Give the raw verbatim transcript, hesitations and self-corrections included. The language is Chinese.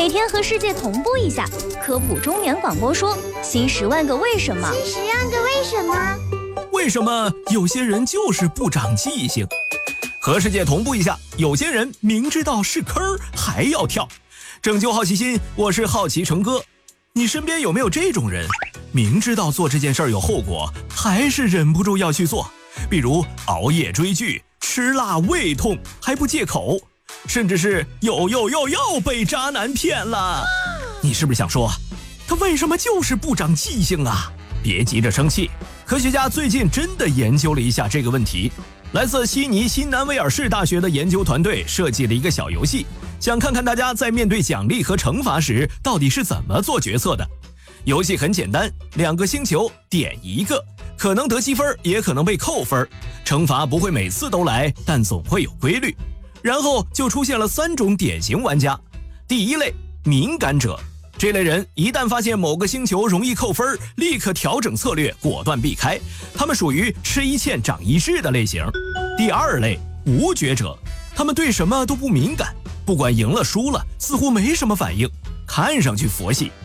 每天和世界同步一下。科普中年广播说：新十万个为什么， 新十万个为什么？ 为什么有些人就是不长记性？和世界同步一下，有些人明知道是坑还要跳。拯救好奇心，我是好奇成哥。你身边有没有这种人？明知道做这件事儿有后果，还是忍不住要去做？比如熬夜追剧、吃辣胃痛还不戒口，甚至是又又又又被渣男骗了。你是不是想说，他为什么就是不长记性啊？别急着生气，科学家最近真的研究了一下这个问题。来自悉尼新南威尔士大学的研究团队设计了一个小游戏，想看看大家在面对奖励和惩罚时到底是怎么做决策的。游戏很简单，两个星球点一个，可能得积分，也可能被扣分。惩罚不会每次都来，但总会有规律。然后就出现了三种典型玩家。第一类，敏感者，这类人一旦发现某个星球容易扣分，立刻调整策略，果断避开。他们属于吃一堑长一智的类型。第二类，无觉者，他们对什么都不敏感，不管赢了输了，似乎没什么反应，看上去佛系，